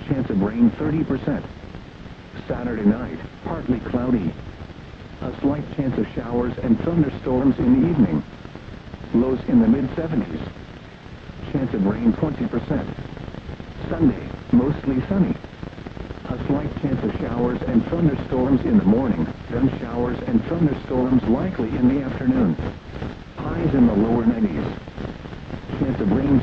chance of rain 30%. Saturday night, partly cloudy. A slight chance of showers and thunderstorms in the evening. Lows in the mid-70s. Chance of rain 20%. Sunday, mostly sunny. A slight chance of showers and thunderstorms in the morning, then showers and thunderstorms likely in the afternoon. Highs in the lower 90s. Chance of rain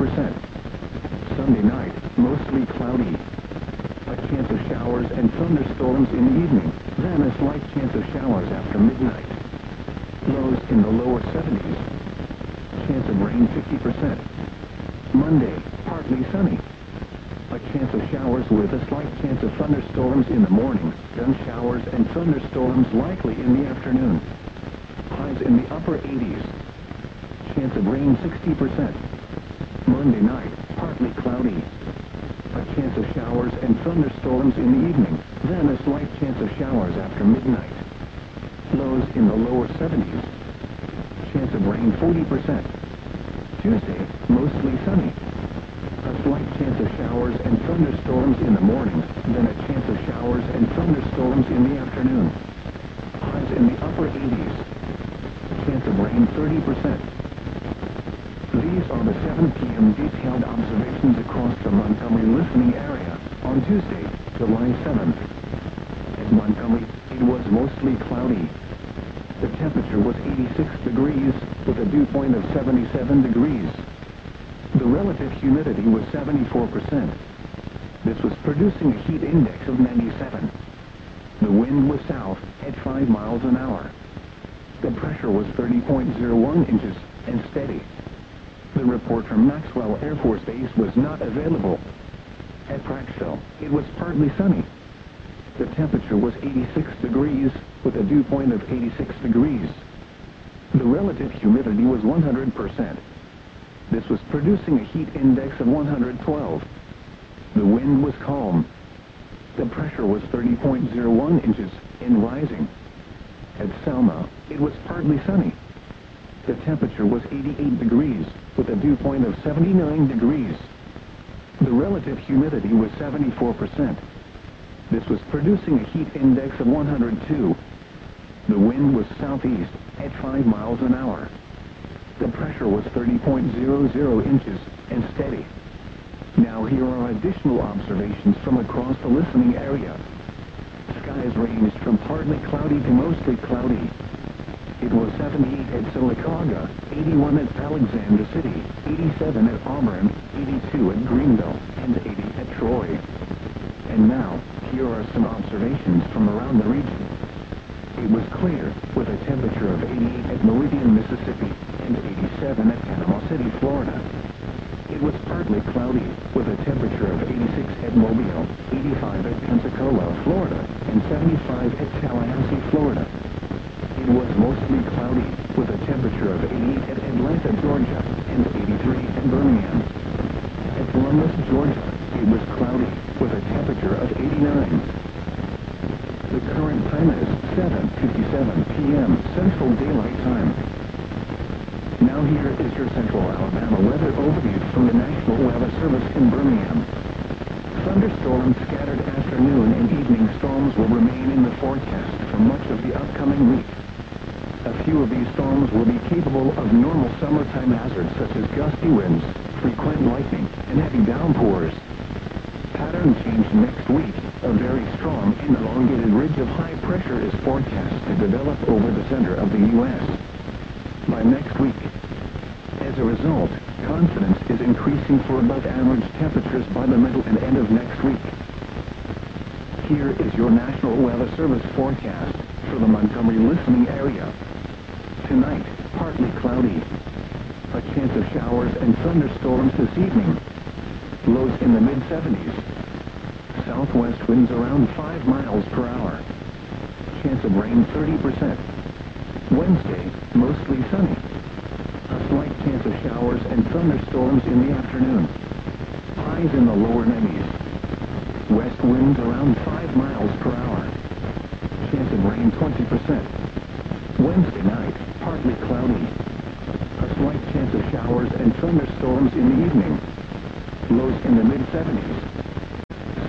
60%. Sunday night, mostly cloudy. A chance of showers and thunderstorms in the evening, then a slight chance of showers after midnight. Lows in the lower 70s. Chance of rain 50%. Monday, partly sunny. A chance of showers with a slight chance of thunderstorms in the morning, then showers and thunderstorms likely in the afternoon. Highs in the upper 80s. Chance of rain 60%. Monday night, partly cloudy. A chance of showers and thunderstorms in the evening, then a slight chance of showers after midnight. Lows in the lower 70s. Chance of rain 40%. Tuesday, mostly sunny. A slight chance of showers and thunderstorms in the morning, then a chance of showers and thunderstorms in the afternoon. Highs in the upper 80s. Chance of rain 30%. These are the 7 p.m. detailed observations across the Montgomery listening area on Tuesday, July 7th. At Montgomery, it was mostly cloudy. The temperature was 86 degrees, with a dew point of 77 degrees. The relative humidity was 74%. This was producing a heat index of 97. The wind was south at 5 miles an hour. The pressure was 30.01 inches and steady. The report from Maxwell Air Force Base was not available. At Pratchville, it was partly sunny. The temperature was 86 degrees, with a dew point of 86 degrees. The relative humidity was 100%. This was producing a heat index of 112. The wind was calm. The pressure was 30.01 inches and rising. At Selma, it was partly sunny. The temperature was 88 degrees, with a dew point of 79 degrees. The relative humidity was 74%. This was producing a heat index of 102. The wind was southeast at 5 miles an hour. The pressure was 30.00 inches and steady. Now here are additional observations from across the listening area. Skies ranged from partly cloudy to mostly cloudy. It was 78 at Sylacauga, 81 at Alexander City, 87 at Auburn, 82 at Greenville, and 80 at Troy. And now, here are some observations from around the region. It was clear, with a temperature of 88 at Meridian, Mississippi, and 87 at Panama City, Florida. It was partly cloudy, with a temperature of 86 at Mobile, 85 at Pensacola, Florida, and 75 at Tallahassee, Florida. It was mostly cloudy, with a temperature of 88 at Atlanta, Georgia, and 83 at Birmingham. At Columbus, Georgia, it was cloudy, with a temperature of 89. The current time is 7:57 p.m. Central Daylight Time. Now here is your Central Alabama weather overview from the National Weather Service in Birmingham. Thunderstorms, scattered afternoon and evening storms will remain in the forecast for much of the upcoming week. A few of these storms will be capable of normal summertime hazards such as gusty winds, frequent lightning, and heavy downpours. Pattern change next week. A very strong and elongated ridge of high pressure is forecast to develop over the center of the U.S. by next week. As a result, confidence is increasing for above-average temperatures by the middle and end of next week. Here is your National Weather Service forecast for the Montgomery listening area. Tonight, partly cloudy. A chance of showers and thunderstorms this evening. Lows in the mid-70s. Southwest winds around 5 miles per hour. Chance of rain 30%. Wednesday, mostly sunny. A slight chance of showers and thunderstorms in the afternoon. Highs in the lower 90s. West winds around 5 miles per hour. Chance of rain 20%. Wednesday night, partly cloudy. A slight chance of showers and thunderstorms in the evening. Lows in the mid-70s.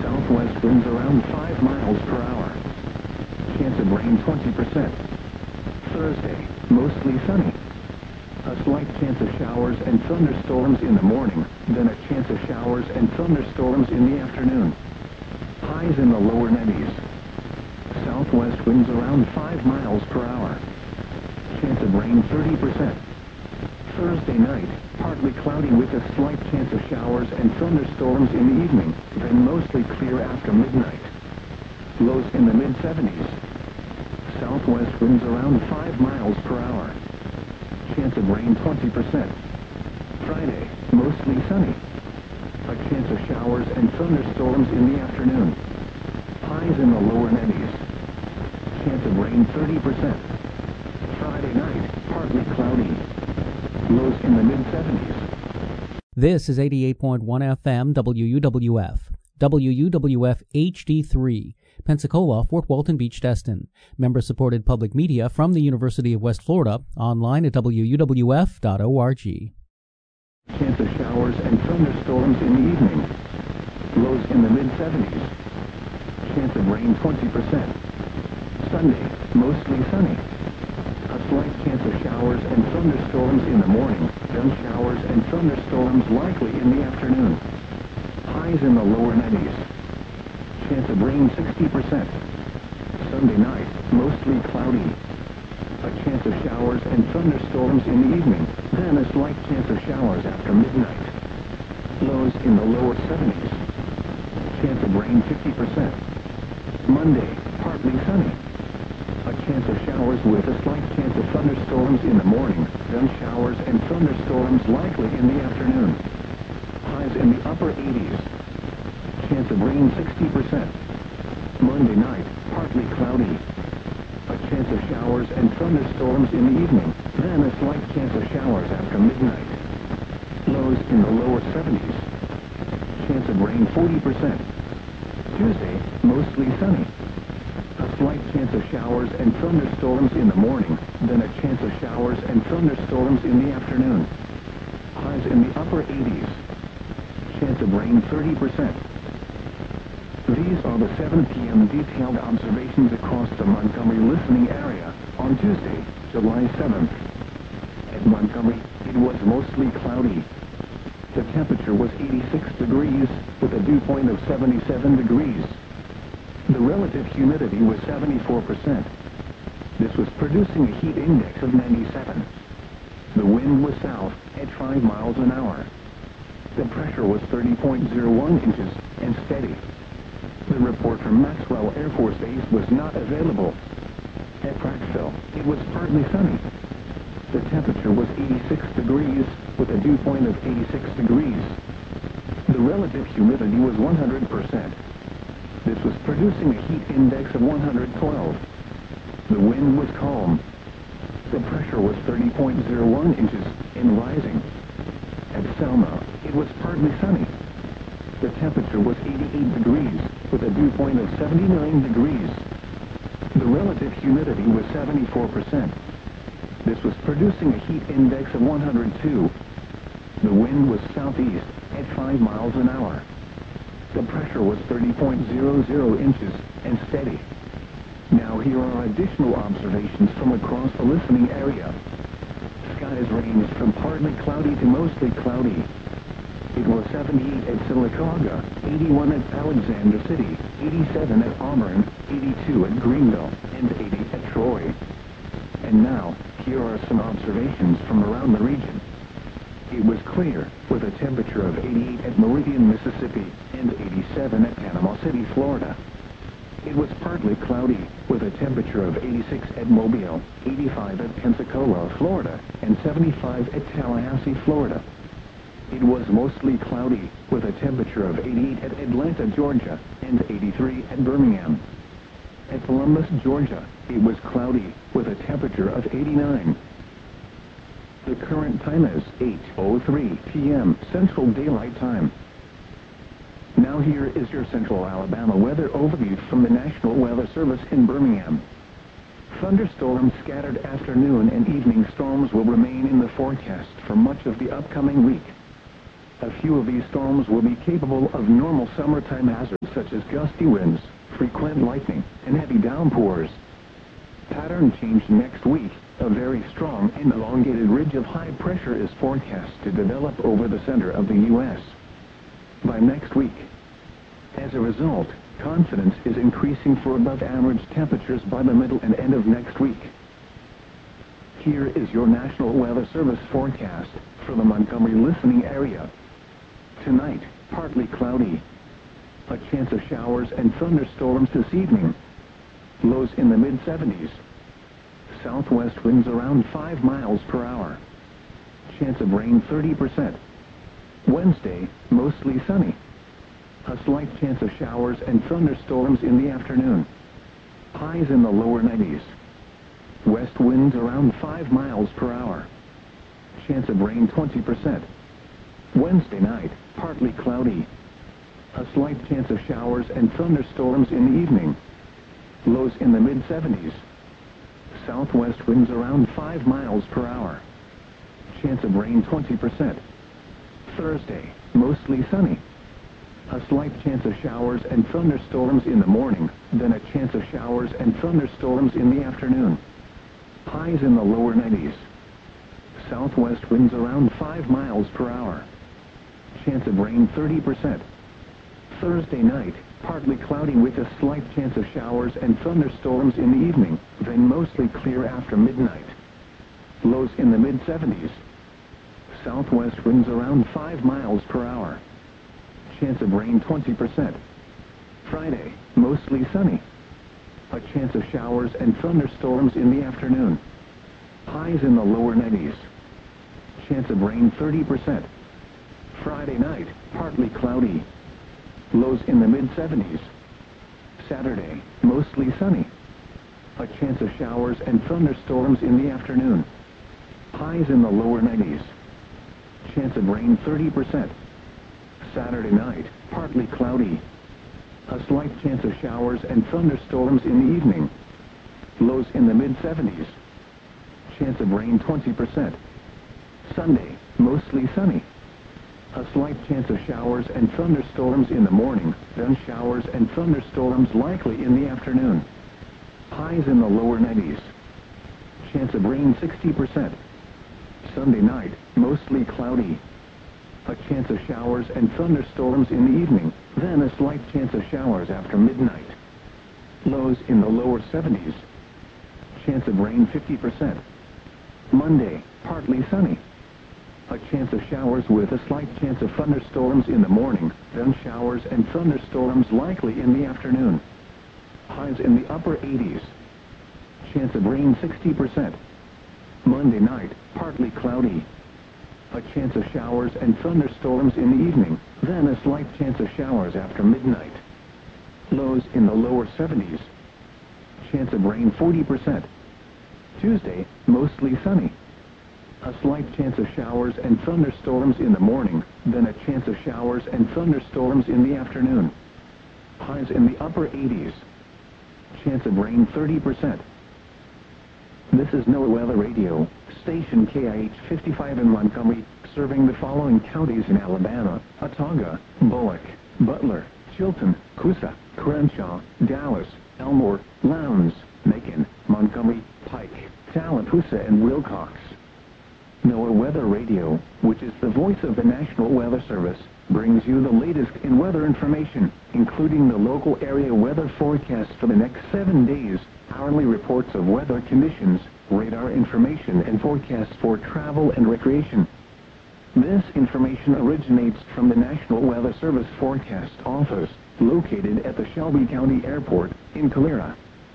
around 5 miles per hour. Chance of rain 20%. Thursday, mostly sunny. A slight chance of showers and thunderstorms in the morning, then a chance of showers and thunderstorms in the afternoon. Highs in the lower 90s. Southwest winds around 5 miles per hour. Chance of rain 30%. Thursday night, partly cloudy with a slight chance of showers and thunderstorms in the evening, then mostly clear after midnight. Lows in the mid-70s. Southwest winds around 5 miles per hour. Chance of rain 20%. Friday, mostly sunny. A chance of showers and thunderstorms in the afternoon. Highs in the lower 90s. Chance of rain 30%. Friday night, partly cloudy. Lows in the mid-70s. This is 88.1 FM WUWF. WUWF HD3. Pensacola, Fort Walton Beach, Destin. Member-supported public media from the University of West Florida. Online at wuwf.org. Chance of showers and thunderstorms in the evening. Lows in the mid-70s. Chance of rain 20%. Sunday, mostly sunny. A slight chance of showers and thunderstorms in the morning, then showers and thunderstorms likely in the afternoon. Highs in the lower 90s. Chance of rain 60%. Sunday night, mostly cloudy. A chance of showers and thunderstorms in the evening, then a slight chance of showers after midnight. Lows in the lower 70s. Chance of rain 50%. Monday, partly sunny. A chance of showers with a slight chance of thunderstorms in the morning, then showers and thunderstorms likely in the afternoon. Highs in the upper 80s. Chance of rain 60%. Monday night, partly cloudy. A chance of showers and thunderstorms in the evening, then a slight chance of showers after midnight. Lows in the lower 70s. Chance of rain 40%. Tuesday, mostly sunny. A slight chance of showers and thunderstorms in the morning, then a chance of showers and thunderstorms in the afternoon. Highs in the upper 80s. Chance of rain 30%. These are the 7 p.m. detailed observations across the Montgomery listening area on Tuesday, July 7th. At Montgomery, it was mostly cloudy. The temperature was 86 degrees with a dew point of 77 degrees. The relative humidity was 74%. This was producing a heat index of 97. The wind was south at 5 miles an hour. The pressure was 30.01 inches and steady. The report from Maxwell Air Force Base was not available. At Prattville, it was partly sunny. The temperature was 86 degrees with a dew point of 86 degrees. The relative humidity was 100%. This was producing a heat index of 112. The wind was calm. The pressure was 30.01 inches and rising. At Selma, it was partly sunny. The temperature was 88 degrees with a dew point of 79 degrees. The relative humidity was 74%. This was producing a heat index of 102. The wind was southeast at 5 miles an hour. The pressure was 30.00 inches and steady. Now here are additional observations from across the listening area. Skies ranged from partly cloudy to mostly cloudy. It was 78 at Sylacauga, 81 at Alexander City, 87 at Auburn, 82 at Greenville, and 80 at Troy. And now, here are some observations from around the region. It was clear, with a temperature of 88 at Meridian, Mississippi, and 87 at Panama City, Florida. It was partly cloudy, with a temperature of 86 at Mobile, 85 at Pensacola, Florida, and 75 at Tallahassee, Florida. It was mostly cloudy, with a temperature of 88 at Atlanta, Georgia, and 83 at Birmingham. At Columbus, Georgia, it was cloudy, with a temperature of 89. The current time is 8:03 p.m. Central Daylight Time. Now here is your Central Alabama weather overview from the National Weather Service in Birmingham. Thunderstorms, scattered afternoon and evening storms will remain in the forecast for much of the upcoming week. A few of these storms will be capable of normal summertime hazards such as gusty winds, frequent lightning, and heavy downpours. Pattern change next week. A very strong and elongated ridge of high pressure is forecast to develop over the center of the U.S. by next week. As a result, confidence is increasing for above-average temperatures by the middle and end of next week. Here is your National Weather Service forecast for the Montgomery listening area. Tonight, partly cloudy. A chance of showers and thunderstorms this evening. Lows in the mid-70s. Southwest winds around 5 miles per hour. Chance of rain 30%. Wednesday, mostly sunny. A slight chance of showers and thunderstorms in the afternoon. Highs in the lower 90s. West winds around 5 miles per hour. Chance of rain 20%. Wednesday night, partly cloudy. A slight chance of showers and thunderstorms in the evening. Lows in the mid-70s. Southwest winds around 5 miles per hour. Chance of rain 20%. Thursday, mostly sunny. A slight chance of showers and thunderstorms in the morning, then a chance of showers and thunderstorms in the afternoon. Highs in the lower 90s. Southwest winds around 5 miles per hour. Chance of rain 30%. Thursday night, partly cloudy with a slight chance of showers and thunderstorms in the evening, then mostly clear after midnight. Lows in the mid-70s. Southwest winds around 5 miles per hour. Chance of rain 20%. Friday, mostly sunny. A chance of showers and thunderstorms in the afternoon. Highs in the lower 90s. Chance of rain 30%. Friday night, partly cloudy. Lows in the mid-70s. Saturday, mostly sunny. A chance of showers and thunderstorms in the afternoon. Highs in the lower 90s. Chance of rain 30%. Saturday night, partly cloudy. A slight chance of showers and thunderstorms in the evening. Lows in the mid-70s. Chance of rain 20%. Sunday, mostly sunny. A slight chance of showers and thunderstorms in the morning, then showers and thunderstorms likely in the afternoon. Highs in the lower 90s. Chance of rain 60%. Sunday night, mostly cloudy. A chance of showers and thunderstorms in the evening, then a slight chance of showers after midnight. Lows in the lower 70s. Chance of rain 50%. Monday, partly sunny. A chance of showers with a slight chance of thunderstorms in the morning, then showers and thunderstorms likely in the afternoon. Highs in the upper 80s. Chance of rain 60%. Monday night, partly cloudy. A chance of showers and thunderstorms in the evening, then a slight chance of showers after midnight. Lows in the lower 70s. Chance of rain 40%. Tuesday, mostly sunny. A slight chance of showers and thunderstorms in the morning, then a chance of showers and thunderstorms in the afternoon. Highs in the upper 80s. Chance of rain 30%. This is NOAA Weather Radio, station KIH 55 in Montgomery, serving the following counties in Alabama: Autauga, Bullock, Butler, Chilton, Coosa, Crenshaw, Dallas, Elmore, Lowndes, Macon, Montgomery, Pike, Tallapoosa, and Wilcox. NOAA Weather Radio, which is the voice of the National Weather Service, brings you the latest in weather information, including the local area weather forecast for the next 7 days, hourly reports of weather conditions, radar information, and forecasts for travel and recreation. This information originates from the National Weather Service Forecast Office, located at the Shelby County Airport in Calera.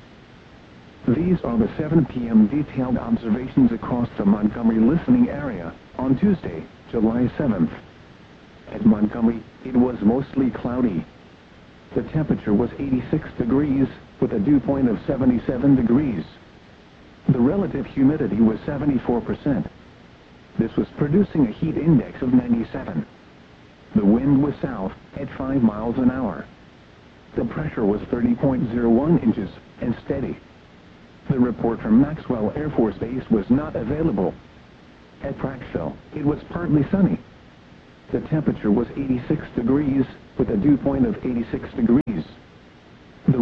These are the 7 p.m. detailed observations across the Montgomery listening area on Tuesday, July 7th. At Montgomery, it was mostly cloudy. The temperature was 86 degrees, with a dew point of 77 degrees. The relative humidity was 74%. This was producing a heat index of 97. The wind was south at 5 miles an hour. The pressure was 30.01 inches and steady. The report from Maxwell Air Force Base was not available. At Prattville, it was partly sunny. The temperature was 86 degrees, with a dew point of 86 degrees.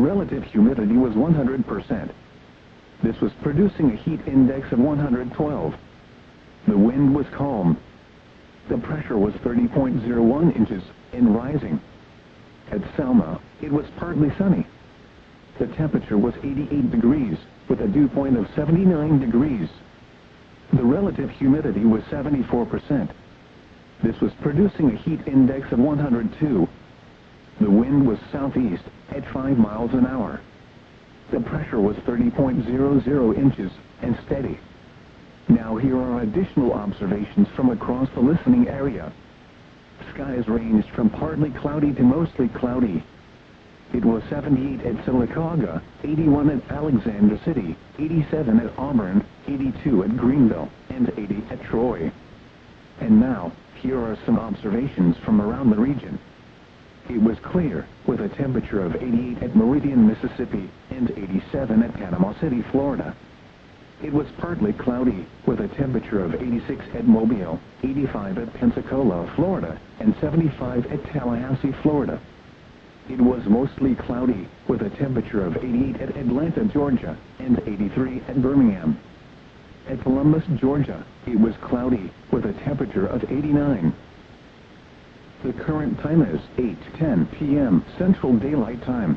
relative humidity was 100%. This was producing a heat index of 112. The wind was calm. The pressure was 30.01 inches and rising. At Selma, it was partly sunny. The temperature was 88 degrees, with a dew point of 79 degrees. The relative humidity was 74%. This was producing a heat index of 102. The wind was southeast at 5 miles an hour. The pressure was 30.00 inches and steady. Now here are additional observations from across the listening area. Skies ranged from partly cloudy to mostly cloudy. It was 78 at Sylacauga, 81 at Alexander City, 87 at Auburn, 82 at Greenville, and 80 at Troy. And now, here are some observations from around the region. It was clear, with a temperature of 88 at Meridian, Mississippi, and 87 at Panama City, Florida. It was partly cloudy, with a temperature of 86 at Mobile, 85 at Pensacola, Florida, and 75 at Tallahassee, Florida. It was mostly cloudy, with a temperature of 88 at Atlanta, Georgia, and 83 at Birmingham. At Columbus, Georgia, it was cloudy, with a temperature of 89. The current time is 8:10 p.m. Central Daylight Time.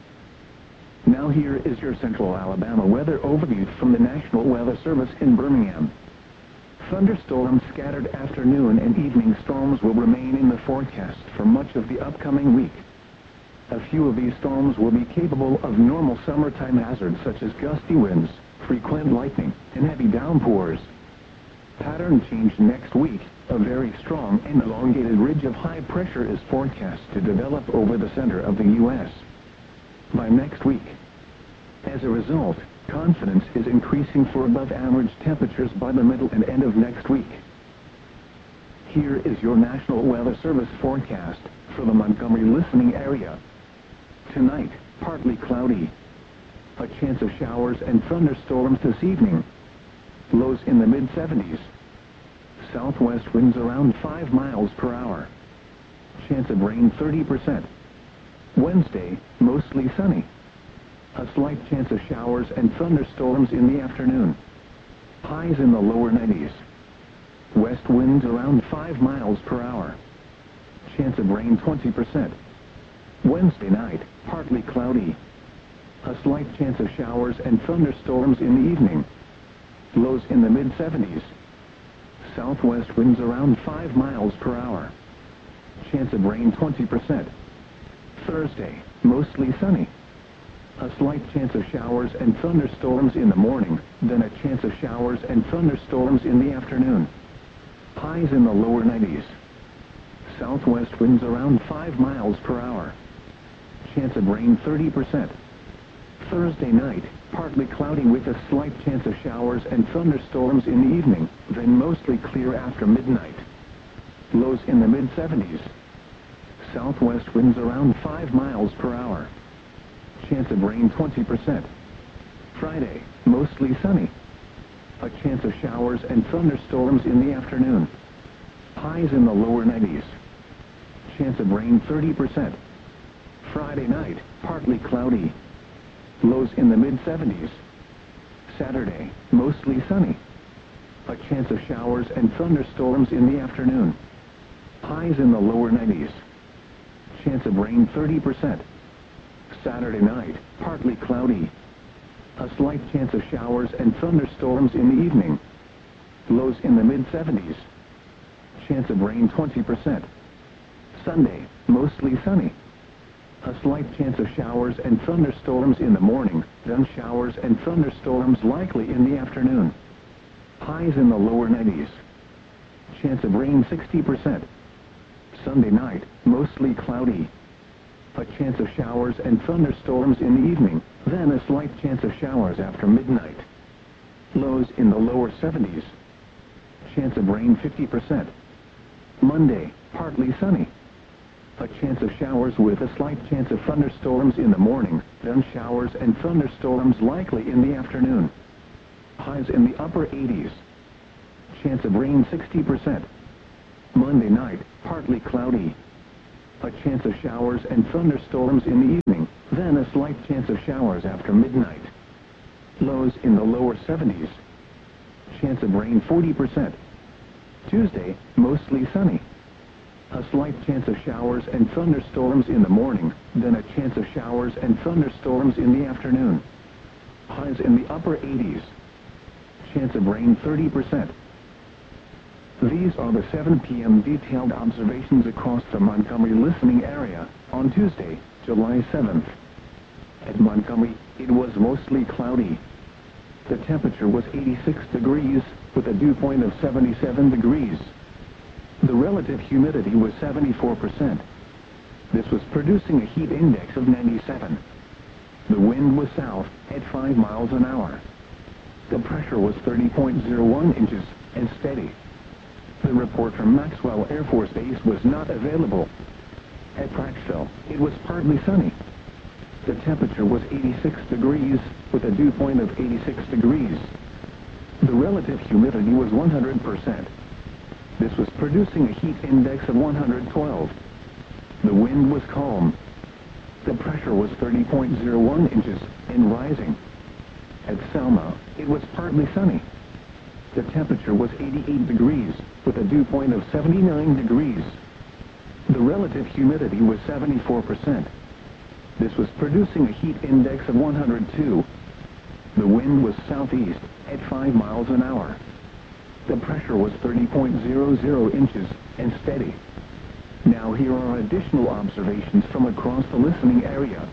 Now here is your Central Alabama weather overview from the National Weather Service in Birmingham. Thunderstorms, scattered afternoon and evening storms will remain in the forecast for much of the upcoming week. A few of these storms will be capable of normal summertime hazards such as gusty winds, frequent lightning, and heavy downpours. Pattern change next week. A very strong and elongated ridge of high pressure is forecast to develop over the center of the U.S. by next week. As a result, confidence is increasing for above-average temperatures by the middle and end of next week. Here is your National Weather Service forecast for the Montgomery listening area. Tonight, partly cloudy. A chance of showers and thunderstorms this evening. Lows in the mid-70s. Southwest winds around 5 miles per hour. Chance of rain 30%. Wednesday, mostly sunny. A slight chance of showers and thunderstorms in the afternoon. Highs in the lower 90s. West winds around 5 miles per hour. Chance of rain 20%. Wednesday night, partly cloudy. A slight chance of showers and thunderstorms in the evening. Lows in the mid-70s. Southwest winds around 5 miles per hour. Chance of rain 20%. Thursday, mostly sunny. A slight chance of showers and thunderstorms in the morning, then a chance of showers and thunderstorms in the afternoon. Highs in the lower 90s. Southwest winds around 5 miles per hour. Chance of rain 30%. Thursday night, partly cloudy with a slight chance of showers and thunderstorms in the evening, then mostly clear after midnight. Lows in the mid-70s. Southwest winds around 5 miles per hour. Chance of rain 20%. Friday, mostly sunny. A chance of showers and thunderstorms in the afternoon. Highs in the lower 90s. Chance of rain 30%. Friday night, partly cloudy. Lows in the mid-70s. Saturday, mostly sunny. A chance of showers and thunderstorms in the afternoon. Highs in the lower 90s. Chance of rain 30%. Saturday night, partly cloudy. A slight chance of showers and thunderstorms in the evening. Lows in the mid-70s. Chance of rain 20%. Sunday, mostly sunny. A slight chance of showers and thunderstorms in the morning, then showers and thunderstorms likely in the afternoon. Highs in the lower 90s. Chance of rain 60%. Sunday night, mostly cloudy. A chance of showers and thunderstorms in the evening, then a slight chance of showers after midnight. Lows in the lower 70s. Chance of rain 50%. Monday, partly sunny. A chance of showers with a slight chance of thunderstorms in the morning, then showers and thunderstorms likely in the afternoon. Highs in the upper 80s. Chance of rain 60%. Monday night, partly cloudy. A chance of showers and thunderstorms in the evening, Then a slight chance of showers after midnight. Lows in the lower 70s. Chance of rain 40%. Tuesday, mostly sunny. A slight chance of showers and thunderstorms in the morning, then a chance of showers and thunderstorms in the afternoon. Highs in the upper 80s. Chance of rain 30%. These are the 7 p.m. detailed observations across the Montgomery listening area on Tuesday, July 7th. At Montgomery, it was mostly cloudy. The temperature was 86 degrees with a dew point of 77 degrees. The relative humidity was 74%. This was producing a heat index of 97. The wind was south at 5 miles an hour. The pressure was 30.01 inches and steady. The report from Maxwell Air Force Base was not available. At Prattville, it was partly sunny. The temperature was 86 degrees with a dew point of 86 degrees. The relative humidity was 100%. This was producing a heat index of 112. The wind was calm. The pressure was 30.01 inches and rising. At Selma, it was partly sunny. The temperature was 88 degrees with a dew point of 79 degrees. The relative humidity was 74%. This was producing a heat index of 102. The wind was southeast at 5 miles an hour. The pressure was 30.00 inches and steady. Now here are additional observations from across the listening area.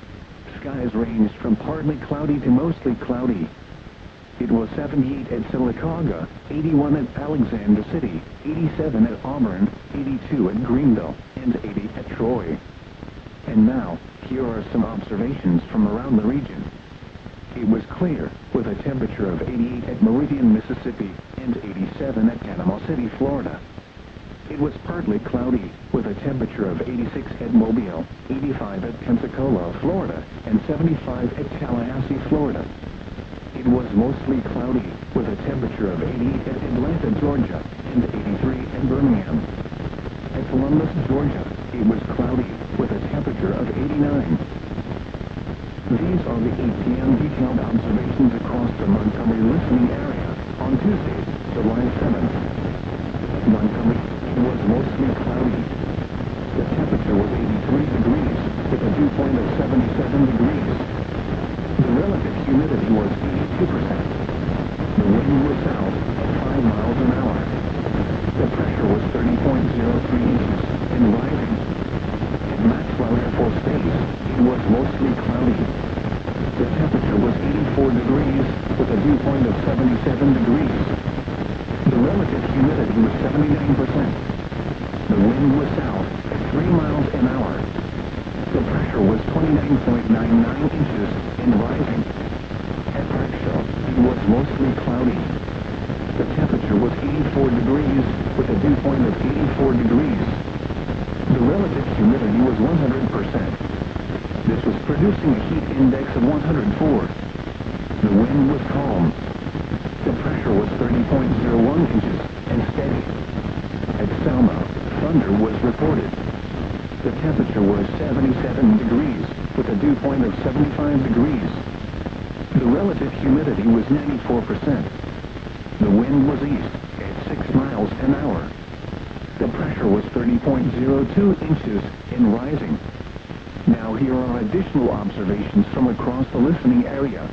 Skies ranged from partly cloudy to mostly cloudy. It was 78 at Sylacauga, 81 at Alexander City, 87 at Auburn, 82 at Greenville, and 80 at Troy. And now, here are some observations from around the region. It was clear, with a temperature of 88 at Meridian, Mississippi, and 87 at Panama City, Florida. It was partly cloudy, with a temperature of 86 at Mobile, 85 at Pensacola, Florida, and 75 at Tallahassee, Florida. It was mostly cloudy, with a temperature of 88 at Atlanta, Georgia, and 83 at Birmingham. At Columbus, Georgia, it was cloudy, with a temperature of 89. These are the 8 p.m. detailed observations across the Montgomery listening area on Tuesday, July 7th. Montgomery, it was mostly cloudy. The temperature was 83 degrees, with a dew point of 77 degrees. The relative humidity was 82%. The wind was south at 5 miles an hour. The pressure was 30.03 inches and rising. At Maxwell Air Force Base, it was mostly cloudy. The temperature was 84 degrees with a dew point of 77 degrees. The relative humidity was 79%. The wind was south at 3 miles an hour. The pressure was 29.99 inches and rising. At Prattville, it was mostly cloudy. The temperature was 84 degrees with a dew point of 84 degrees. The relative humidity was 100%. This was producing a heat index of 104. The wind was calm. The pressure was 30.01 inches and steady. At Selma, thunder was reported. The temperature was 77 degrees with a dew point of 75 degrees. The relative humidity was 94%. The wind was east at 6 miles an hour. The pressure was 30.02 inches and rising. Now here are additional observations from across the listening area.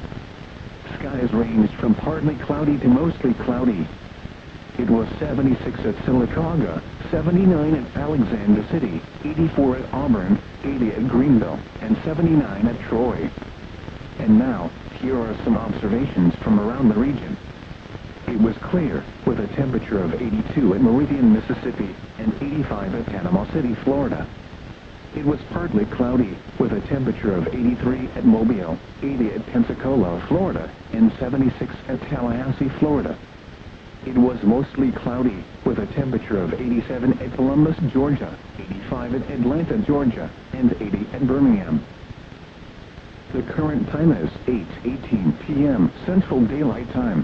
Skies ranged from partly cloudy to mostly cloudy. It was 76 at Sylacauga, 79 at Alexander City, 84 at Auburn, 80 at Greenville, and 79 at Troy. And now, here are some observations from around the region. It was clear, with a temperature of 82 at Meridian, Mississippi, and 85 at Panama City, Florida. It was partly cloudy, with a temperature of 83 at Mobile, 80 at Pensacola, Florida, and 76 at Tallahassee, Florida. It was mostly cloudy, with a temperature of 87 at Columbus, Georgia, 85 at Atlanta, Georgia, and 80 at Birmingham. The current time is 8:18 p.m. Central Daylight Time.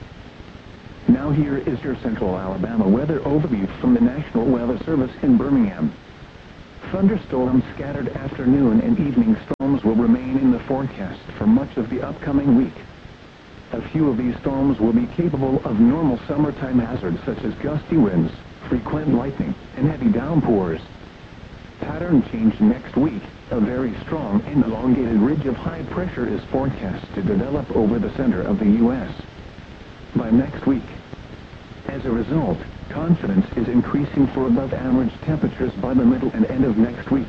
Now here is your Central Alabama weather overview from the National Weather Service in Birmingham. Thunderstorms scattered afternoon and evening storms. storms will remain in the forecast for much of the upcoming week. A few of these storms will be capable of normal summertime hazards such as gusty winds, frequent lightning, and heavy downpours. Pattern change next week. A very strong and elongated ridge of high pressure is forecast to develop over the center of the U.S. by next week. As a result, confidence is increasing for above-average temperatures by the middle and end of next week.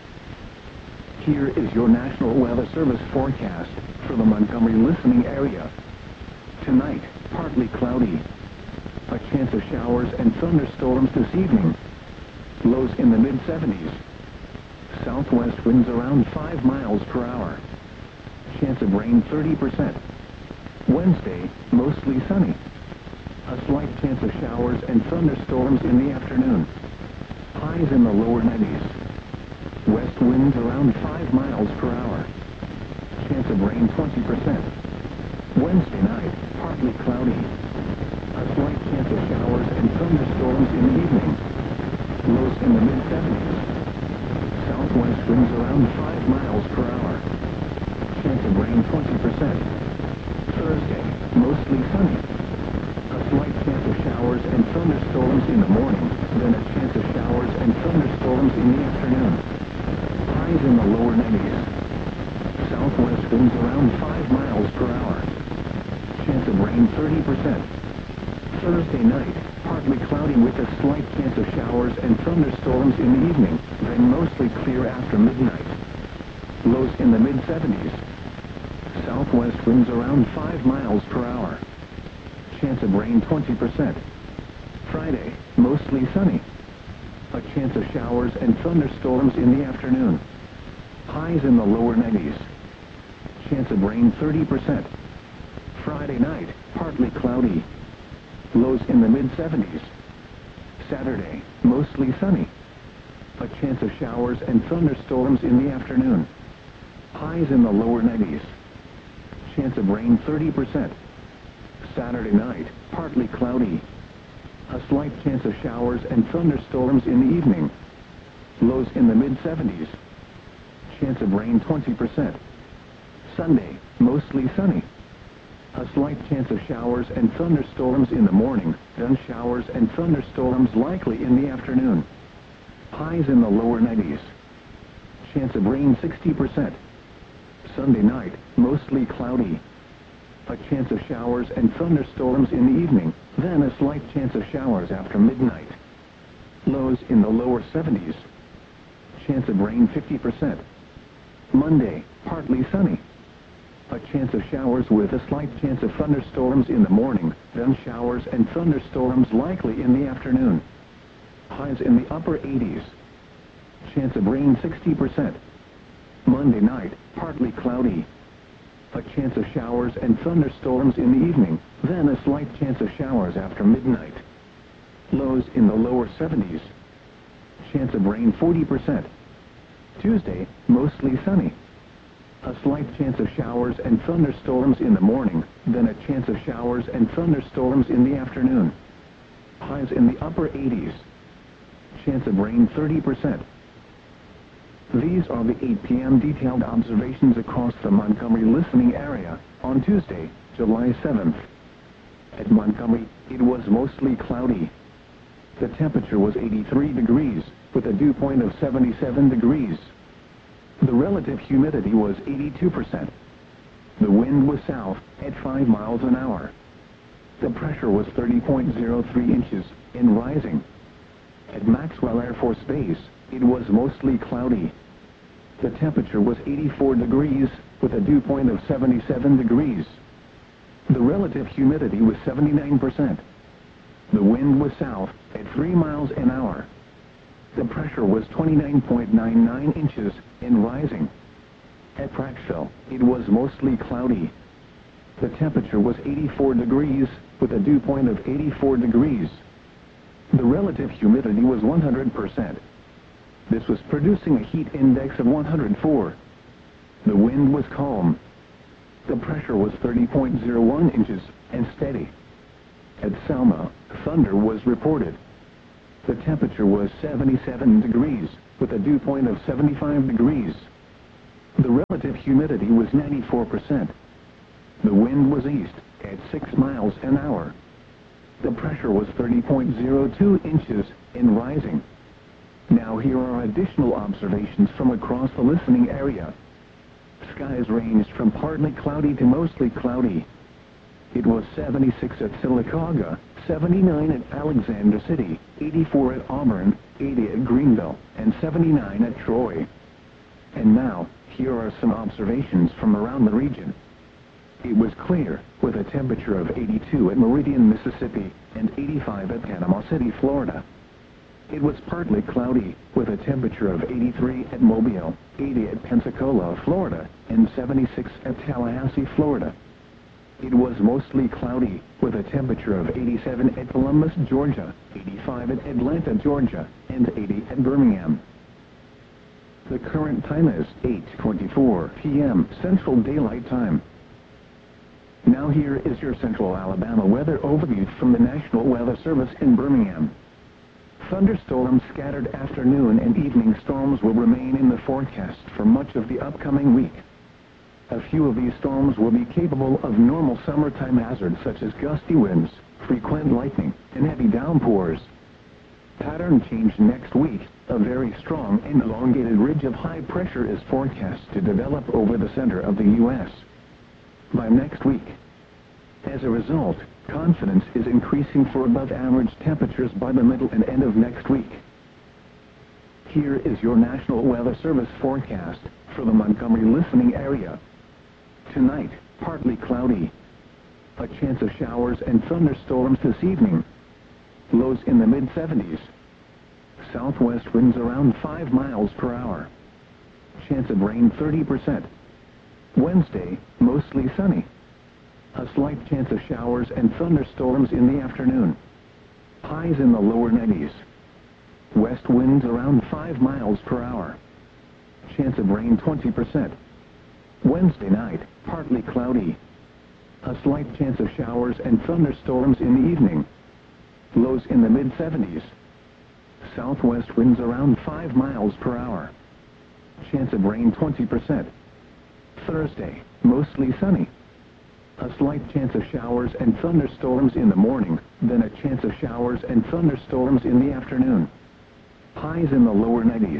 Here is your National Weather Service forecast for the Montgomery listening area. Tonight, partly cloudy. A chance of showers and thunderstorms this evening. Lows in the mid-70s. Southwest winds around 5 miles per hour. Chance of rain 30%. Wednesday, mostly sunny. A slight chance of showers and thunderstorms in the afternoon. Highs in the lower 90s. West winds around 5 miles per hour. Chance of rain 20%. Wednesday night, partly cloudy. A slight chance of showers and thunderstorms in the evening. Lows in the mid-70s. Southwest winds around 5 miles per hour. Chance of rain 20%. Thursday, mostly sunny. A slight chance of showers and thunderstorms in the morning, then a chance of showers and thunderstorms in the afternoon. Highs in the lower 90s. Southwest winds around 5 miles per hour. Chance of rain 30%. Thursday night, partly cloudy with a slight chance of showers and thunderstorms in the evening, then mostly clear after midnight. Lows in the mid-70s. Southwest winds around 5 miles per hour. Chance of rain 20%. Friday, mostly sunny. A chance of showers and thunderstorms in the afternoon. Highs in the lower 90s. Chance of rain 30%. Friday night, partly cloudy. Lows in the mid-70s. Saturday, mostly sunny. A chance of showers and thunderstorms in the afternoon. Highs in the lower 90s. Chance of rain 30%. Saturday night, partly cloudy. A slight chance of showers and thunderstorms in the evening. Lows in the mid-70s. Chance of rain 20%. Sunday, mostly sunny. A slight chance of showers and thunderstorms in the morning, then showers and thunderstorms likely in the afternoon. Highs in the lower 90s. Chance of rain 60%. Sunday night, mostly cloudy. A chance of showers and thunderstorms in the evening, then a slight chance of showers after midnight. Lows in the lower 70s. Chance of rain 50%. Monday, partly sunny. A chance of showers with a slight chance of thunderstorms in the morning, then showers and thunderstorms likely in the afternoon. Highs in the upper 80s. Chance of rain 60%. Monday night, partly cloudy. A chance of showers and thunderstorms in the evening, then a slight chance of showers after midnight. Lows in the lower 70s. Chance of rain 40%. Tuesday, mostly sunny. A slight chance of showers and thunderstorms in the morning, then a chance of showers and thunderstorms in the afternoon. Highs in the upper 80s. Chance of rain 30%. These are the 8 p.m. detailed observations across the Montgomery listening area on Tuesday, July 7th. At Montgomery, it was mostly cloudy. The temperature was 83 degrees, with a dew point of 77 degrees. The relative humidity was 82%. The wind was south at 5 miles an hour. The pressure was 30.03 inches and rising. At Maxwell Air Force Base, it was mostly cloudy. The temperature was 84 degrees with a dew point of 77 degrees. The relative humidity was 79%. The wind was south at 3 miles an hour. The pressure was 29.99 inches and rising. At Prattville, it was mostly cloudy. The temperature was 84 degrees with a dew point of 84 degrees. The relative humidity was 100%. This was producing a heat index of 104. The wind was calm. The pressure was 30.01 inches and steady. At Selma, thunder was reported. The temperature was 77 degrees with a dew point of 75 degrees. The relative humidity was 94%. The wind was east at 6 miles an hour. The pressure was 30.02 inches and rising. Now here are additional observations from across the listening area. Skies ranged from partly cloudy to mostly cloudy. It was 76 at Sylacauga, 79 at Alexander City, 84 at Auburn, 80 at Greenville, and 79 at Troy. And now, here are some observations from around the region. It was clear, with a temperature of 82 at Meridian, Mississippi, and 85 at Panama City, Florida. It was partly cloudy, with a temperature of 83 at Mobile, 80 at Pensacola, Florida, and 76 at Tallahassee, Florida. It was mostly cloudy, with a temperature of 87 at Columbus, Georgia, 85 at Atlanta, Georgia, and 80 at Birmingham. The current time is 8:24 p.m. Central Daylight Time. Now here is your Central Alabama weather overview from the National Weather Service in Birmingham. Thunderstorms, scattered afternoon and evening storms will remain in the forecast for much of the upcoming week. A few of these storms will be capable of normal summertime hazards such as gusty winds, frequent lightning, and heavy downpours. Pattern change next week. A very strong and elongated ridge of high pressure is forecast to develop over the center of the U.S. by next week. As a result, confidence is increasing for above-average temperatures by the middle and end of next week. Here is your National Weather Service forecast for the Montgomery listening area. Tonight, partly cloudy. A chance of showers and thunderstorms this evening. Lows in the mid-70s. Southwest winds around 5 miles per hour. Chance of rain 30%. Wednesday, mostly sunny. A slight chance of showers and thunderstorms in the afternoon. Highs in the lower 90s. West winds around 5 miles per hour. Chance of rain 20%. Wednesday night, partly cloudy. A slight chance of showers and thunderstorms in the evening. Lows in the mid-70s. Southwest winds around 5 miles per hour. Chance of rain 20%. Thursday, mostly sunny. A slight chance of showers and thunderstorms in the morning, then a chance of showers and thunderstorms in the afternoon. Highs in the lower 90s.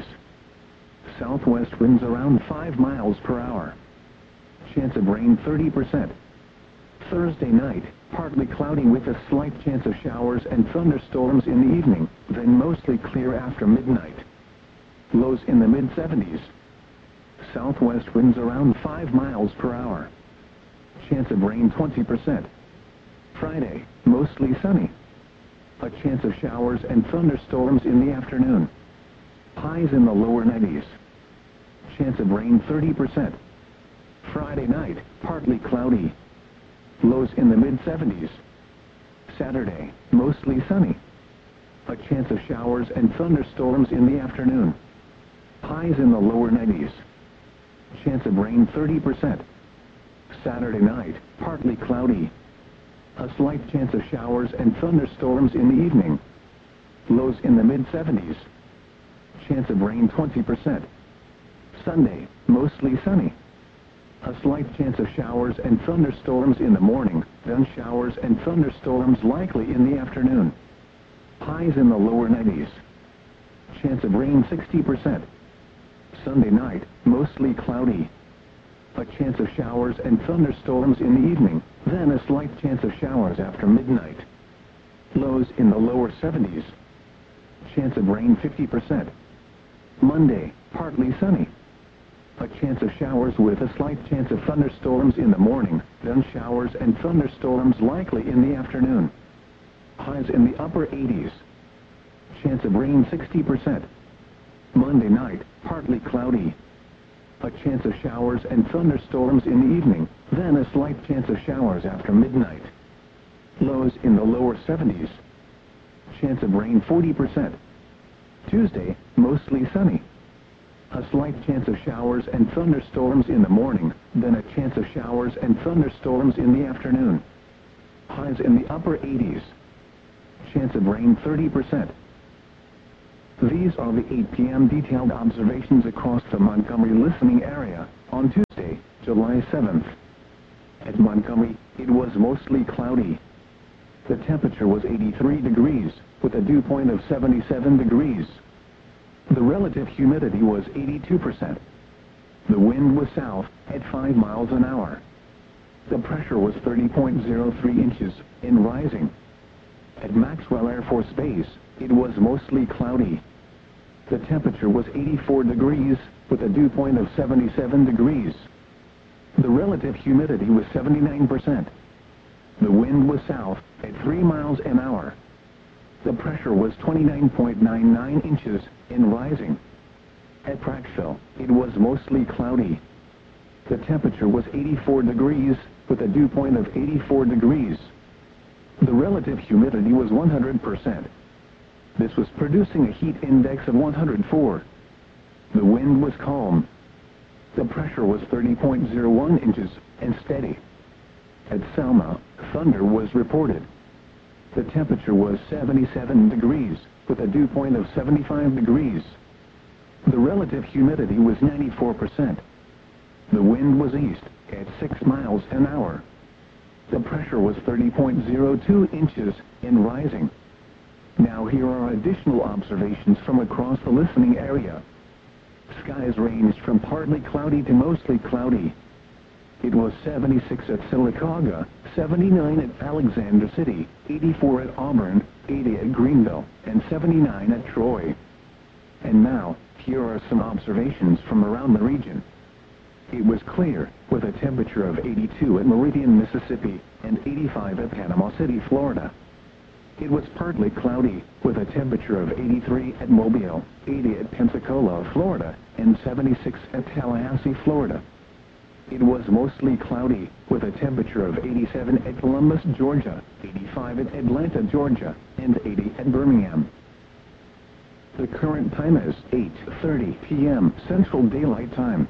Southwest winds around 5 miles per hour. Chance of rain 30%. Thursday night, partly cloudy with a slight chance of showers and thunderstorms in the evening, then mostly clear after midnight. Lows in the mid-70s. Southwest winds around 5 miles per hour. Chance of rain 20%. Friday, mostly sunny. A chance of showers and thunderstorms in the afternoon. Highs in the lower 90s. Chance of rain 30%. Friday night, partly cloudy. Lows in the mid-70s. Saturday, mostly sunny. A chance of showers and thunderstorms in the afternoon. Highs in the lower 90s. Chance of rain 30%. Saturday night, partly cloudy. A slight chance of showers and thunderstorms in the evening. Lows in the mid-70s. Chance of rain 20%. Sunday, mostly sunny. A slight chance of showers and thunderstorms in the morning, then showers and thunderstorms likely in the afternoon. Highs in the lower 90s. Chance of rain 60%. Sunday night, mostly cloudy. A chance of showers and thunderstorms in the evening, then a slight chance of showers after midnight. Lows in the lower 70s. Chance of rain 50%. Monday, partly sunny. A chance of showers with a slight chance of thunderstorms in the morning, then showers and thunderstorms likely in the afternoon. Highs in the upper 80s. Chance of rain 60%. Monday night, partly cloudy. A chance of showers and thunderstorms in the evening, then a slight chance of showers after midnight. Lows in the lower 70s. Chance of rain 40%. Tuesday, mostly sunny. A slight chance of showers and thunderstorms in the morning, then a chance of showers and thunderstorms in the afternoon. Highs in the upper 80s. Chance of rain 30%. These are the 8 p.m. detailed observations across the Montgomery listening area on Tuesday, July 7th. At Montgomery, it was mostly cloudy. The temperature was 83 degrees, with a dew point of 77 degrees. The relative humidity was 82%. The wind was south at 5 miles an hour. The pressure was 30.03 inches and rising. At Maxwell Air Force Base, it was mostly cloudy. The temperature was 84 degrees, with a dew point of 77 degrees. The relative humidity was 79%. The wind was south at 3 miles an hour. The pressure was 29.99 inches and rising. At Prattville, it was mostly cloudy. The temperature was 84 degrees, with a dew point of 84 degrees. The relative humidity was 100%. This was producing a heat index of 104. The wind was calm. The pressure was 30.01 inches and steady. At Selma, thunder was reported. The temperature was 77 degrees, with a dew point of 75 degrees. The relative humidity was 94%. The wind was east at 6 miles an hour. The pressure was 30.02 inches and rising. Now here are additional observations from across the listening area. Skies ranged from partly cloudy to mostly cloudy. It was 76 at Sylacauga, 79 at Alexander City, 84 at Auburn, 80 at Greenville, and 79 at Troy. And now, here are some observations from around the region. It was clear, with a temperature of 82 at Meridian, Mississippi, and 85 at Panama City, Florida. It was partly cloudy, with a temperature of 83 at Mobile, 80 at Pensacola, Florida, and 76 at Tallahassee, Florida. It was mostly cloudy, with a temperature of 87 at Columbus, Georgia, 85 at Atlanta, Georgia, and 80 at Birmingham. The current time is 8:30 p.m. Central Daylight Time.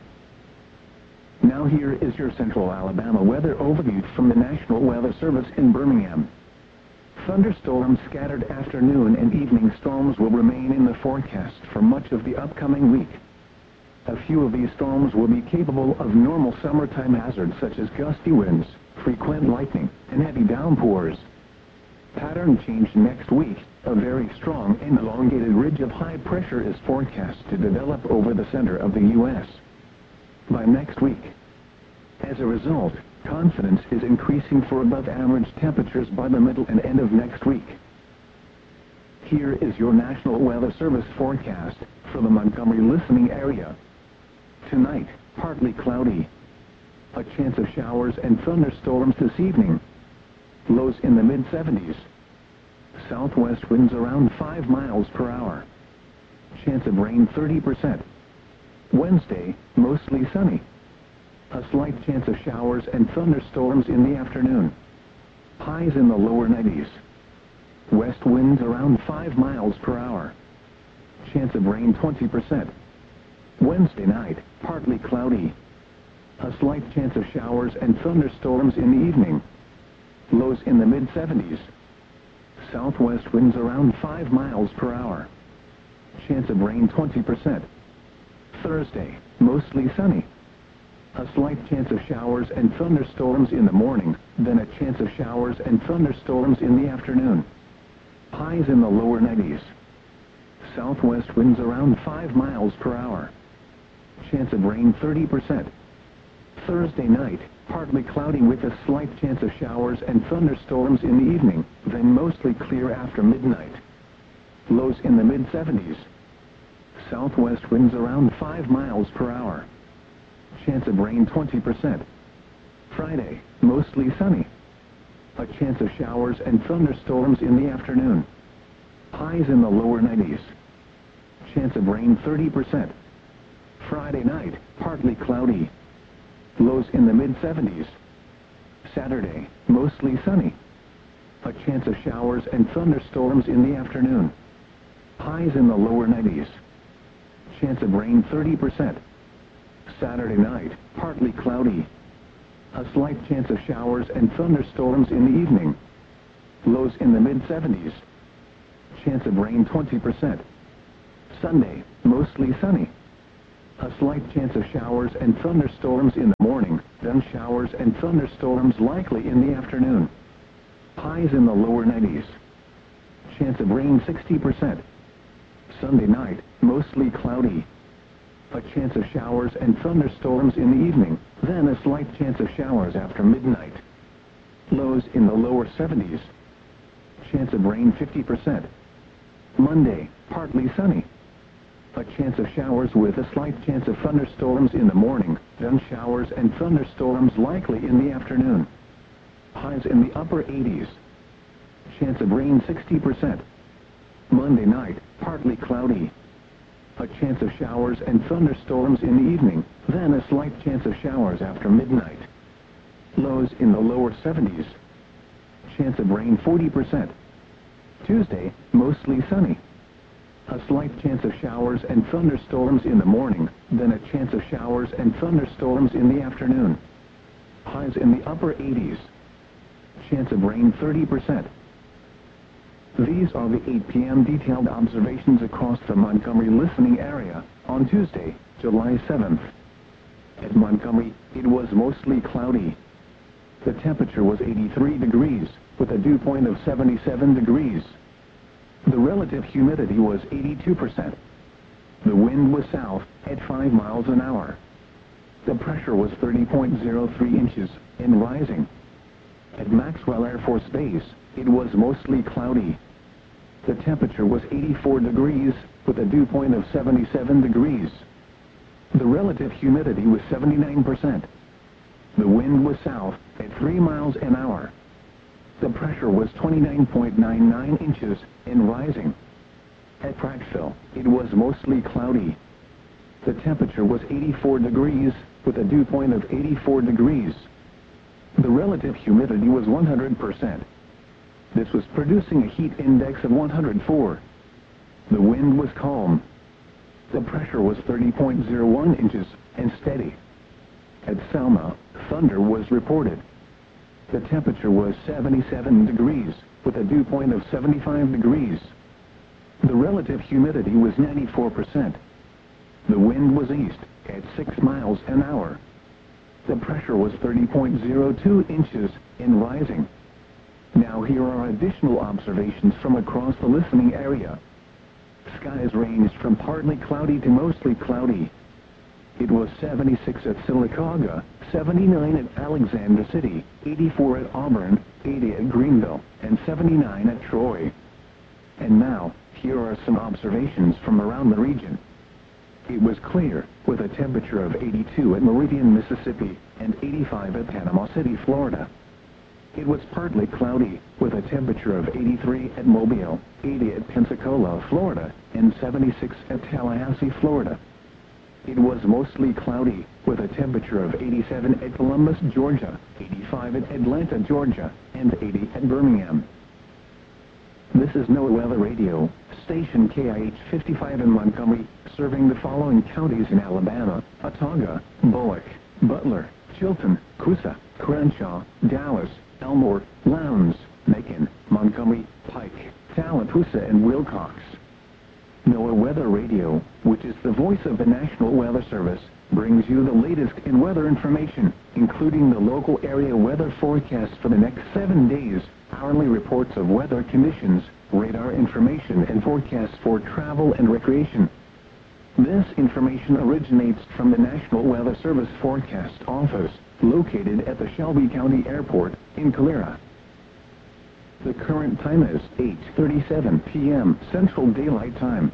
Now here is your Central Alabama weather overview from the National Weather Service in Birmingham. Thunderstorms, scattered afternoon and evening storms will remain in the forecast for much of the upcoming week. A few of these storms will be capable of normal summertime hazards such as gusty winds, frequent lightning, and heavy downpours. Pattern change next week. A very strong and elongated ridge of high pressure is forecast to develop over the center of the U.S. by next week. As a result, confidence is increasing for above-average temperatures by the middle and end of next week. Here is your National Weather Service forecast for the Montgomery listening area. Tonight, partly cloudy. A chance of showers and thunderstorms this evening. Lows in the mid-70s. Southwest winds around 5 miles per hour. Chance of rain 30%. Wednesday, mostly sunny. A slight chance of showers and thunderstorms in the afternoon. Highs in the lower 90s. West winds around 5 miles per hour. Chance of rain 20%. Wednesday night, partly cloudy. A slight chance of showers and thunderstorms in the evening. Lows in the mid-70s. Southwest winds around 5 miles per hour. Chance of rain 20%. Thursday, mostly sunny. A slight chance of showers and thunderstorms in the morning, then a chance of showers and thunderstorms in the afternoon. Highs in the lower 90s. Southwest winds around 5 miles per hour. Chance of rain 30%. Thursday night, partly cloudy with a slight chance of showers and thunderstorms in the evening, then mostly clear after midnight. Lows in the mid-70s. Southwest winds around 5 miles per hour. Chance of rain 20%. Friday, mostly sunny. A chance of showers and thunderstorms in the afternoon. Highs in the lower 90s. Chance of rain 30%. Friday night, partly cloudy. Lows in the mid-70s. Saturday, mostly sunny. A chance of showers and thunderstorms in the afternoon. Highs in the lower 90s. Chance of rain 30%. Saturday night, partly cloudy. A slight chance of showers and thunderstorms in the evening. Lows in the mid-70s. Chance of rain 20%. Sunday, mostly sunny. A slight chance of showers and thunderstorms in the morning, then showers and thunderstorms likely in the afternoon. Highs in the lower 90s. Chance of rain 60%. Sunday night, mostly cloudy. A chance of showers and thunderstorms in the evening, then a slight chance of showers after midnight. Lows in the lower 70s. Chance of rain 50%. Monday, partly sunny. A chance of showers with a slight chance of thunderstorms in the morning, then showers and thunderstorms likely in the afternoon. Highs in the upper 80s. Chance of rain 60%. Monday night, partly cloudy. A chance of showers and thunderstorms in the evening, then a slight chance of showers after midnight. Lows in the lower 70s. Chance of rain 40%. Tuesday, mostly sunny. A slight chance of showers and thunderstorms in the morning, then a chance of showers and thunderstorms in the afternoon. Highs in the upper 80s. Chance of rain 30%. These are the 8 p.m. detailed observations across the Montgomery listening area on Tuesday, July 7th. At Montgomery, it was mostly cloudy. The temperature was 83 degrees, with a dew point of 77 degrees. The relative humidity was 82%. The wind was south at 5 miles an hour. The pressure was 30.03 inches and rising. At Maxwell Air Force Base, it was mostly cloudy. The temperature was 84 degrees, with a dew point of 77 degrees. The relative humidity was 79%. The wind was south at 3 miles an hour. The pressure was 29.99 inches and rising. At Prattville, it was mostly cloudy. The temperature was 84 degrees, with a dew point of 84 degrees. The relative humidity was 100%. This was producing a heat index of 104. The wind was calm. The pressure was 30.01 inches and steady. At Selma, thunder was reported. The temperature was 77 degrees, with a dew point of 75 degrees. The relative humidity was 94%. The wind was east at 6 miles an hour. The pressure was 30.02 inches and rising. Now here are additional observations from across the listening area. Skies ranged from partly cloudy to mostly cloudy. It was 76 at Sylacauga, 79 at Alexander City, 84 at Auburn, 80 at Greenville, and 79 at Troy. And now, here are some observations from around the region. It was clear, with a temperature of 82 at Meridian, Mississippi, and 85 at Panama City, Florida. It was partly cloudy, with a temperature of 83 at Mobile, 80 at Pensacola, Florida, and 76 at Tallahassee, Florida. It was mostly cloudy, with a temperature of 87 at Columbus, Georgia, 85 at Atlanta, Georgia, and 80 at Birmingham. This is NOAA Weather Radio, station KIH 55 in Montgomery, serving the following counties in Alabama: Autauga, Bullock, Butler, Chilton, Coosa, Crenshaw, Dallas, Elmore, Lowndes, Macon, Montgomery, Pike, Tallapoosa, and Wilcox. NOAA Weather Radio, which is the voice of the National Weather Service, brings you the latest in weather information, including the local area weather forecast for the next 7 days, hourly reports of weather conditions, radar information, and forecasts for travel and recreation. This information originates from the National Weather Service Forecast Office, located at the Shelby County Airport in Calera. The current time is 8:37 p.m. Central Daylight Time.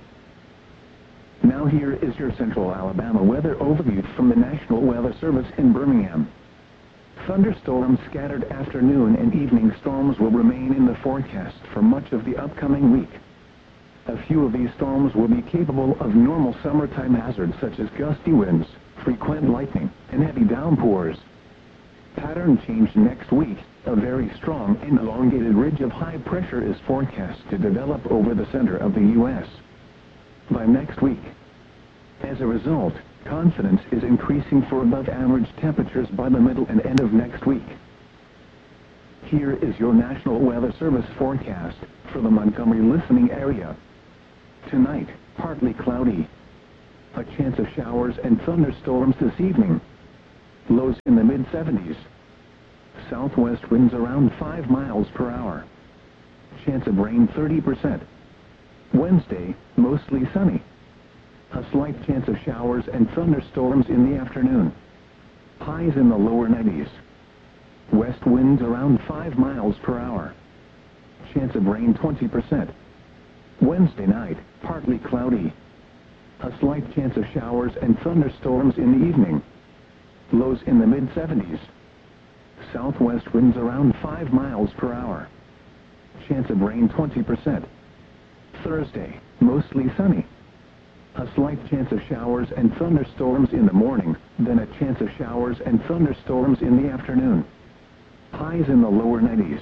Now here is your Central Alabama weather overview from the National Weather Service in Birmingham. Thunderstorms, scattered afternoon and evening storms will remain in the forecast for much of the upcoming week. A few of these storms will be capable of normal summertime hazards such as gusty winds, frequent lightning, and heavy downpours. Pattern change next week. A very strong and elongated ridge of high pressure is forecast to develop over the center of the U.S. by next week. As a result, confidence is increasing for above-average temperatures by the middle and end of next week. Here is your National Weather Service forecast for the Montgomery listening area. Tonight, partly cloudy. A chance of showers and thunderstorms this evening. Lows in the mid-70s. Southwest winds around 5 miles per hour. Chance of rain 30%. Wednesday, mostly sunny. A slight chance of showers and thunderstorms in the afternoon. Highs in the lower 90s. West winds around 5 miles per hour. Chance of rain 20%. Wednesday night, partly cloudy. A slight chance of showers and thunderstorms in the evening. Lows in the mid-70s. Southwest winds around 5 miles per hour. Chance of rain 20%. Thursday, mostly sunny. A slight chance of showers and thunderstorms in the morning, then a chance of showers and thunderstorms in the afternoon. Highs in the lower 90s.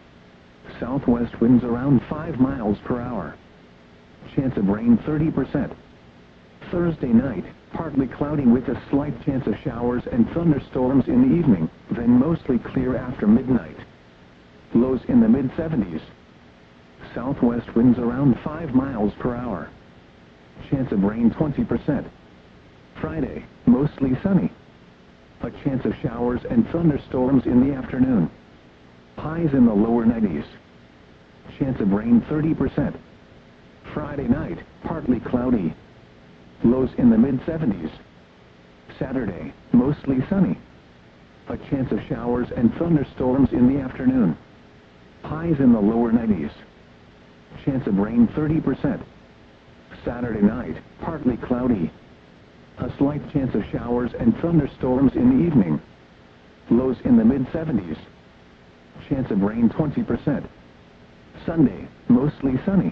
Southwest winds around 5 miles per hour. Chance of rain 30%. Thursday night, partly cloudy with a slight chance of showers and thunderstorms in the evening, then mostly clear after midnight. Lows in the mid-70s. Southwest winds around 5 miles per hour. Chance of rain 20%. Friday, mostly sunny. A chance of showers and thunderstorms in the afternoon. Highs in the lower 90s. Chance of rain 30%. Friday night, partly cloudy. Lows in the mid-70s. Saturday, mostly sunny. A chance of showers and thunderstorms in the afternoon. Highs in the lower 90s. Chance of rain 30%. Saturday night, partly cloudy. A slight chance of showers and thunderstorms in the evening. Lows in the mid-70s. Chance of rain 20%. Sunday, mostly sunny.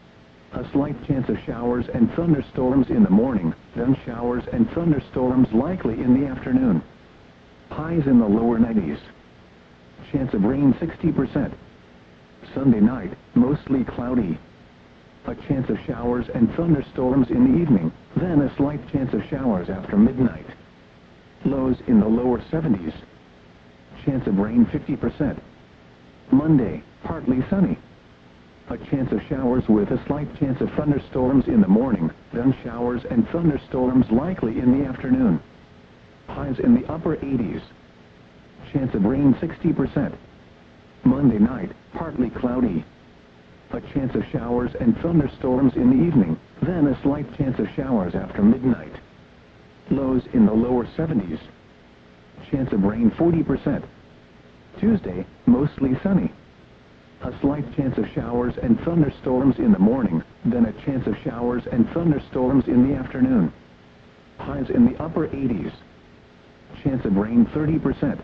A slight chance of showers and thunderstorms in the morning, then showers and thunderstorms likely in the afternoon. Highs in the lower 90s. Chance of rain 60%. Sunday night, mostly cloudy. A chance of showers and thunderstorms in the evening, then a slight chance of showers after midnight. Lows in the lower 70s. Chance of rain 50%. Monday, partly sunny. A chance of showers with a slight chance of thunderstorms in the morning, then showers and thunderstorms likely in the afternoon. Highs in the upper 80s. Chance of rain 60%. Monday night, partly cloudy. A chance of showers and thunderstorms in the evening, then a slight chance of showers after midnight. Lows in the lower 70s. Chance of rain 40%. Tuesday, mostly sunny. A slight chance of showers and thunderstorms in the morning, then a chance of showers and thunderstorms in the afternoon. Highs in the upper 80s. Chance of rain 30%.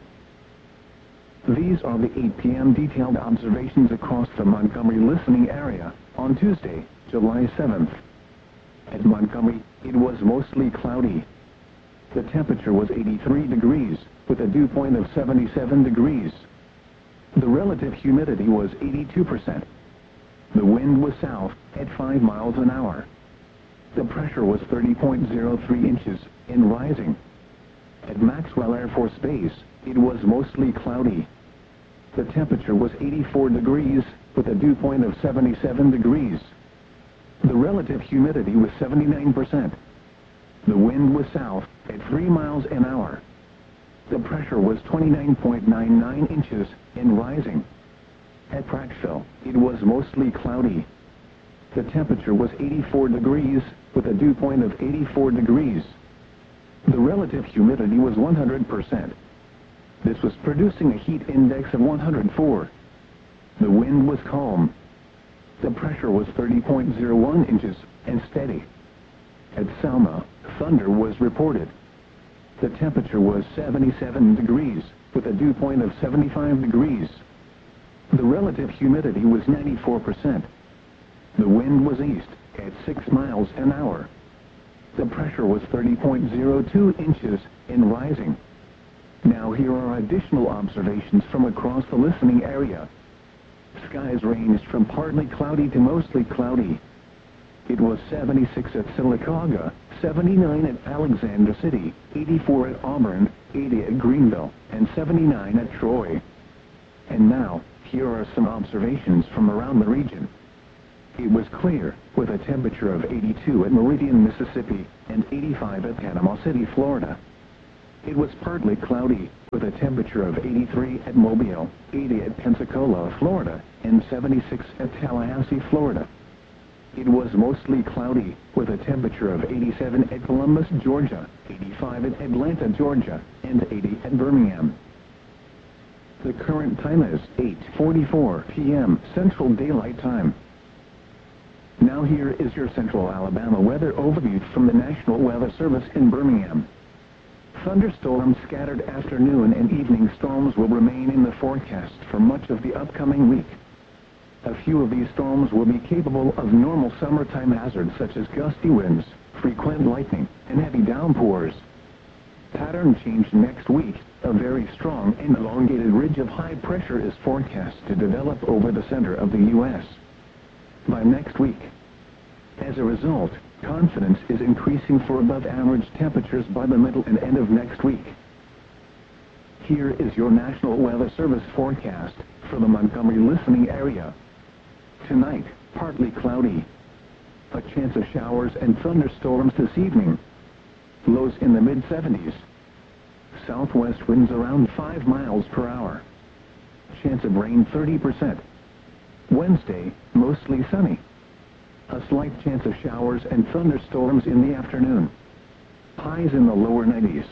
These are the 8 p.m. detailed observations across the Montgomery listening area on Tuesday, July 7th. At Montgomery, it was mostly cloudy. The temperature was 83 degrees, with a dew point of 77 degrees. The relative humidity was 82%. The wind was south at 5 miles an hour. The pressure was 30.03 inches and rising. At Maxwell Air Force Base, it was mostly cloudy. The temperature was 84 degrees, with a dew point of 77 degrees. The relative humidity was 79%. The wind was south at 3 miles an hour. The pressure was 29.99 inches and rising. At Prattville, it was mostly cloudy. The temperature was 84 degrees, with a dew point of 84 degrees. The relative humidity was 100%. This was producing a heat index of 104. The wind was calm. The pressure was 30.01 inches and steady. At Selma, thunder was reported. The temperature was 77 degrees, with a dew point of 75 degrees. The relative humidity was 94%. The wind was east at 6 miles an hour. The pressure was 30.02 inches and rising. Now here are additional observations from across the listening area. Skies ranged from partly cloudy to mostly cloudy. It was 76 at Sylacauga, 79 at Alexander City, 84 at Auburn, 80 at Greenville, and 79 at Troy. And now, here are some observations from around the region. It was clear, with a temperature of 82 at Meridian, Mississippi, and 85 at Panama City, Florida. It was partly cloudy, with a temperature of 83 at Mobile, 80 at Pensacola, Florida, and 76 at Tallahassee, Florida. It was mostly cloudy, with a temperature of 87 at Columbus, Georgia, 85 at Atlanta, Georgia, and 80 at Birmingham. The current time is 8:44 p.m. Central Daylight Time. Now here is your Central Alabama weather overview from the National Weather Service in Birmingham. Thunderstorms, scattered afternoon and evening storms will remain in the forecast for much of the upcoming week. A few of these storms will be capable of normal summertime hazards such as gusty winds, frequent lightning, and heavy downpours. Pattern change next week. A very strong and elongated ridge of high pressure is forecast to develop over the center of the U.S. by next week. As a result, confidence is increasing for above-average temperatures by the middle and end of next week. Here is your National Weather Service forecast for the Montgomery listening area. Tonight, partly cloudy. A chance of showers and thunderstorms this evening. Lows in the mid-70s. Southwest winds around 5 miles per hour. Chance of rain 30%. Wednesday, mostly sunny. A slight chance of showers and thunderstorms in the afternoon. Highs in the lower 90s.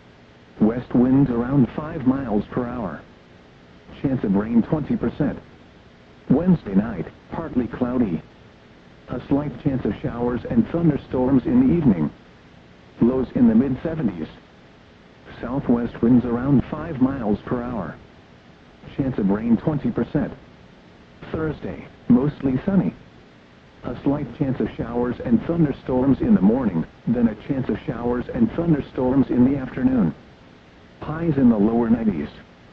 West winds around 5 miles per hour. Chance of rain 20%. Wednesday night, partly cloudy. A slight chance of showers and thunderstorms in the evening. Lows in the mid-70s. Southwest winds around 5 miles per hour. Chance of rain 20%. Thursday, mostly sunny. A slight chance of showers and thunderstorms in the morning, then a chance of showers and thunderstorms in the afternoon. Highs in the lower 90s.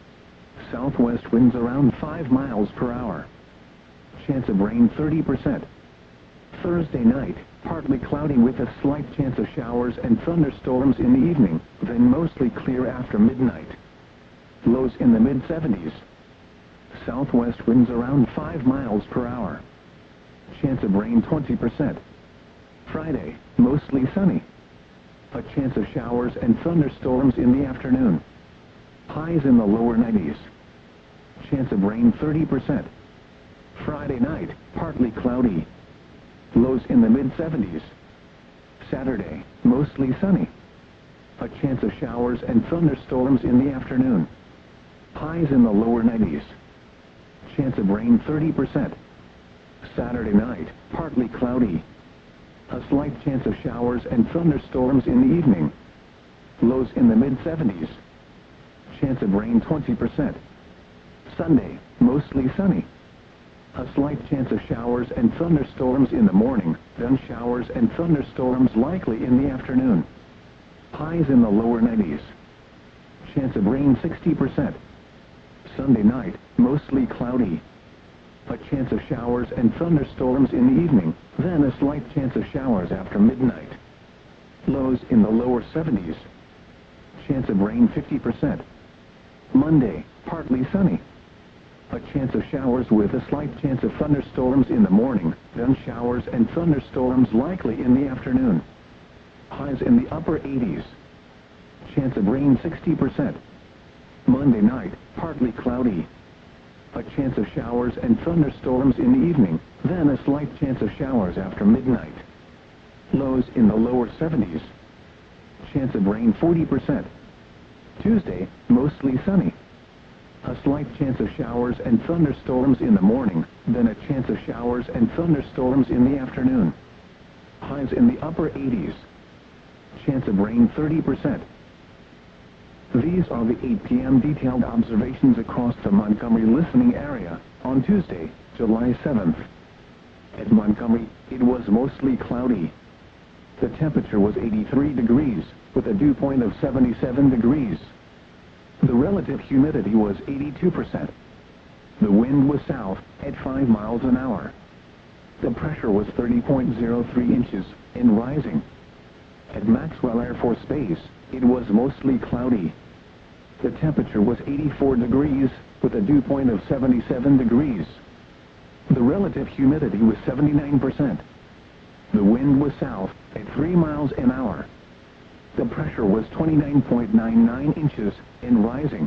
Southwest winds around 5 miles per hour. Chance of rain 30%. Thursday night, partly cloudy with a slight chance of showers and thunderstorms in the evening, then mostly clear after midnight. Lows in the mid-70s. Southwest winds around 5 miles per hour. Chance of rain 20%. Friday, mostly sunny. A chance of showers and thunderstorms in the afternoon. Highs in the lower 90s. Chance of rain 30%. Friday night, partly cloudy. Lows in the mid-70s. Saturday, mostly sunny. A chance of showers and thunderstorms in the afternoon. Highs in the lower 90s. Chance of rain 30%. Saturday night, partly cloudy. A slight chance of showers and thunderstorms in the evening. Lows in the mid-70s. Chance of rain 20%. Sunday, mostly sunny. A slight chance of showers and thunderstorms in the morning, then showers and thunderstorms likely in the afternoon. Highs in the lower 90s. Chance of rain 60%. Sunday night, mostly cloudy. A chance of showers and thunderstorms in the evening, then a slight chance of showers after midnight. Lows in the lower 70s. Chance of rain 50%. Monday, partly sunny. A chance of showers with a slight chance of thunderstorms in the morning, then showers and thunderstorms likely in the afternoon. Highs in the upper 80s. Chance of rain 60%. Monday night, partly cloudy. A chance of showers and thunderstorms in the evening, then a slight chance of showers after midnight. Lows in the lower 70s. Chance of rain 40%. Tuesday, mostly sunny. A slight chance of showers and thunderstorms in the morning, then a chance of showers and thunderstorms in the afternoon. Highs in the upper 80s. Chance of rain 30%. These are the 8 p.m. detailed observations across the Montgomery listening area on Tuesday, July 7th. At Montgomery, it was mostly cloudy. The temperature was 83 degrees, with a dew point of 77 degrees. The relative humidity was 82%. The wind was south at 5 miles an hour. The pressure was 30.03 inches and rising. At Maxwell Air Force Base, it was mostly cloudy. The temperature was 84 degrees with a dew point of 77 degrees. The The relative humidity was 79%. The wind was south at 3 miles an hour. The pressure was 29.99 inches and rising.